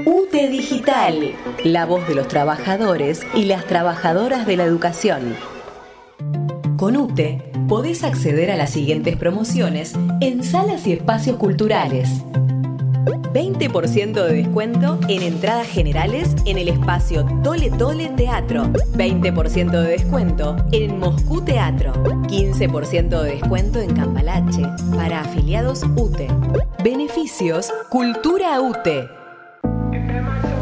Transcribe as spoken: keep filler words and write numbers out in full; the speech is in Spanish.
UTE Digital, la voz de los trabajadores y las trabajadoras de la educación. Con UTE podés acceder a las siguientes promociones en salas y espacios culturales. veinte por ciento de descuento en entradas generales en el espacio Tole Tole Teatro. veinte por ciento de descuento en Moscú Teatro. quince por ciento de descuento en Cambalache para afiliados UTE. Beneficios Cultura UTE.